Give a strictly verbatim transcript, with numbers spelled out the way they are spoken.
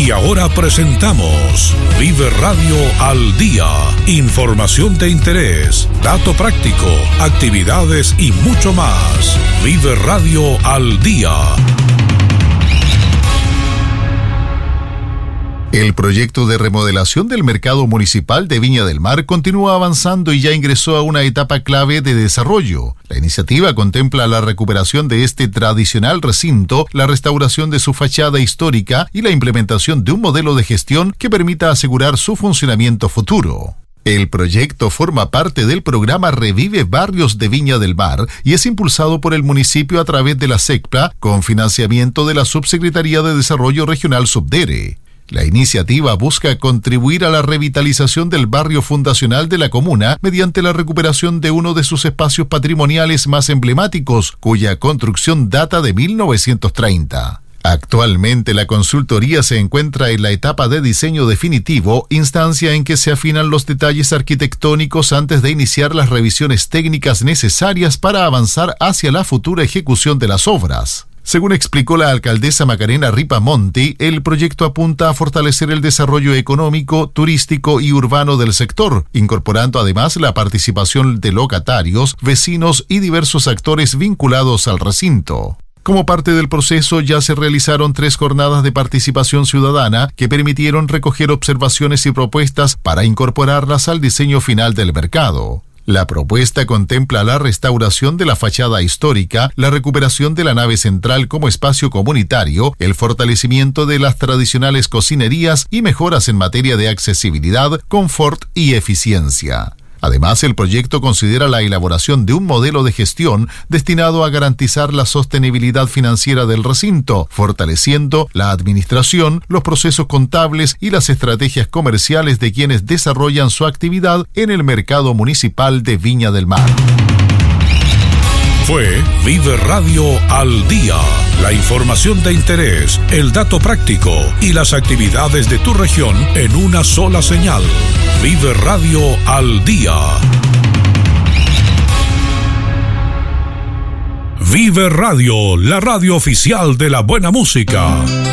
Y ahora presentamos Vive Radio al Día. Información de interés, dato práctico, actividades y mucho más. Vive Radio al Día. El proyecto de remodelación del mercado municipal de Viña del Mar continúa avanzando y ya ingresó a una etapa clave de desarrollo. La iniciativa contempla la recuperación de este tradicional recinto, la restauración de su fachada histórica y la implementación de un modelo de gestión que permita asegurar su funcionamiento futuro. El proyecto forma parte del programa Revive Barrios de Viña del Mar y es impulsado por el municipio a través de la SECPLA con financiamiento de la Subsecretaría de Desarrollo Regional Subdere. La iniciativa busca contribuir a la revitalización del barrio fundacional de la comuna mediante la recuperación de uno de sus espacios patrimoniales más emblemáticos, cuya construcción data de mil novecientos treinta. Actualmente la consultoría se encuentra en la etapa de diseño definitivo, instancia en que se afinan los detalles arquitectónicos antes de iniciar las revisiones técnicas necesarias para avanzar hacia la futura ejecución de las obras. Según explicó la alcaldesa Macarena Ripamonti, el proyecto apunta a fortalecer el desarrollo económico, turístico y urbano del sector, incorporando además la participación de locatarios, vecinos y diversos actores vinculados al recinto. Como parte del proceso, ya se realizaron tres jornadas de participación ciudadana que permitieron recoger observaciones y propuestas para incorporarlas al diseño final del mercado. La propuesta contempla la restauración de la fachada histórica, la recuperación de la nave central como espacio comunitario, el fortalecimiento de las tradicionales cocinerías y mejoras en materia de accesibilidad, confort y eficiencia. Además, el proyecto considera la elaboración de un modelo de gestión destinado a garantizar la sostenibilidad financiera del recinto, fortaleciendo la administración, los procesos contables y las estrategias comerciales de quienes desarrollan su actividad en el mercado municipal de Viña del Mar. Fue Vive Radio al Día. La información de interés, el dato práctico y las actividades de tu región en una sola señal. Vive Radio al Día. Vive Radio, la radio oficial de la buena música.